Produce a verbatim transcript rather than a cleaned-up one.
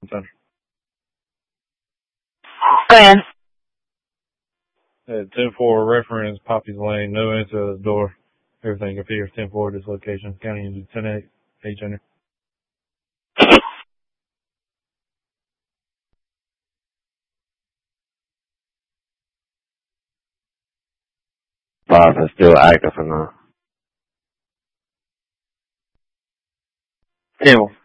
Center. Go ahead. At ten four reference Poppy's Lane, no answer to the door. Everything appears ten four at this location. County into ten eight, H enter. Five is still active or not? Two.